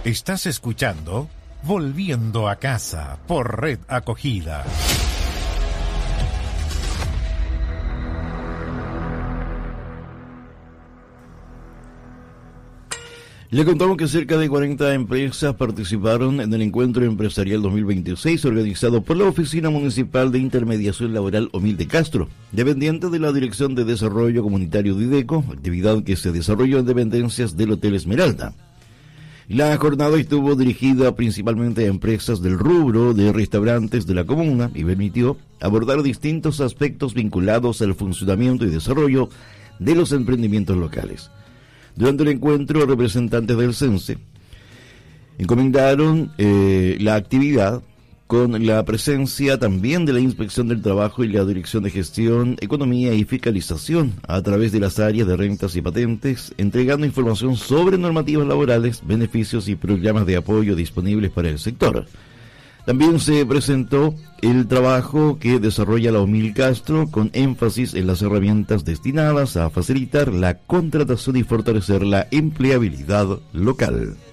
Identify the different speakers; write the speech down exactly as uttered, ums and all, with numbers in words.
Speaker 1: Estás escuchando Volviendo a Casa por Red Acogida.
Speaker 2: Le contamos que cerca de cuarenta empresas participaron en el Encuentro Empresarial dos mil veintiséis organizado por la Oficina Municipal de Intermediación Laboral Omil de Castro, dependiente de la Dirección de Desarrollo Comunitario de IDECO, actividad que se desarrolló en dependencias del Hotel Esmeralda. La jornada estuvo dirigida principalmente a empresas del rubro de restaurantes de la comuna y permitió abordar distintos aspectos vinculados al funcionamiento y desarrollo de los emprendimientos locales. Durante el encuentro, representantes del CENSE encomendaron eh, la actividad con la presencia también de la Inspección del Trabajo y la Dirección de Gestión, Economía y Fiscalización a través de las áreas de rentas y patentes, entregando información sobre normativas laborales, beneficios y programas de apoyo disponibles para el sector. También se presentó el trabajo que desarrolla la Omil Castro con énfasis en las herramientas destinadas a facilitar la contratación y fortalecer la empleabilidad local.